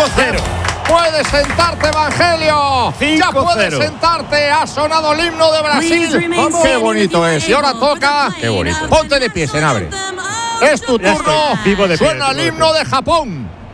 5-0. Puedes sentarte, Evangelio. 5-0. Ya puedes sentarte. Ha sonado el himno de Brasil. Qué bonito es. Y ahora toca. Qué bonito. Ponte de pie, Senabre. Es tu Ya turno. estoy. Vivo de pie, Suena el vivo de himno pie. de Japón.